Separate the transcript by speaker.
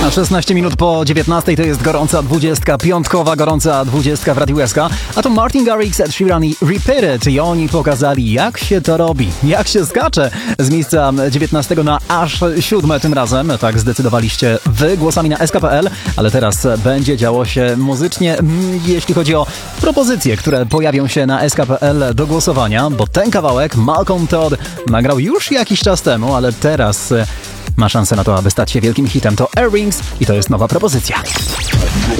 Speaker 1: 16 minut po 19 to jest gorąca 20, piątkowa gorąca 20 w Radiu SK. A to Martin Garrix, Ed Sheeran i Repeated. I oni pokazali, jak się to robi, jak się skacze z miejsca 19 na aż 7 tym razem. Tak zdecydowaliście wy głosami na sk.pl, ale teraz będzie działo się muzycznie, jeśli chodzi o propozycje, które pojawią się na sk.pl do głosowania, bo ten kawałek Malcolm Todd nagrał już jakiś czas temu, ale teraz ma szansę na to, aby stać się wielkim hitem. To Airrings i to jest nowa propozycja.